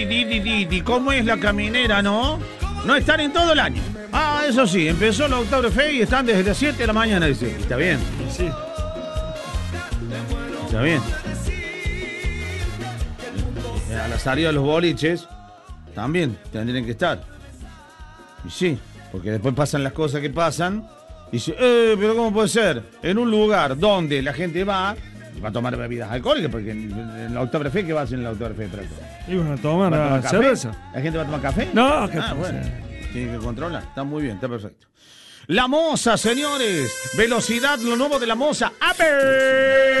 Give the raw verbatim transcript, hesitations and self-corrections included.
Di, di, di, di, ¿cómo es la caminera, no? No están en todo el año. Ah, eso sí, empezó la Oktoberfest y están desde las siete de la mañana, dice. Está bien. Sí. Está bien. A la salida de los boliches también tendrían que estar. Y sí, porque después pasan las cosas que pasan. Y dice, eh, pero ¿cómo puede ser? En un lugar donde la gente va, va a tomar bebidas alcohólicas, porque en, en la Oktoberfest, ¿qué va a hacer en la Oktoberfest? ¿Iban a tomar, ¿Va a tomar la cerveza? ¿La gente va a tomar café? No, ¿qué ah, pasa? bueno. Tiene que controlar. Está muy bien, está perfecto. La Moza, señores. Velocidad, lo nuevo de la Moza. ¡Ape!